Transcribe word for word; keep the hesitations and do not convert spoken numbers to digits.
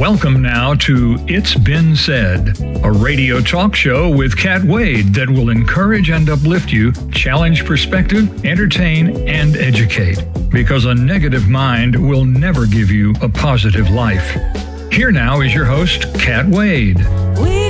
Welcome now to It's Been Said, a radio talk show with Kat Wade that will encourage and uplift you, challenge perspective, entertain, and educate. Because a negative mind will never give you a positive life. Here now is your host, Kat Wade.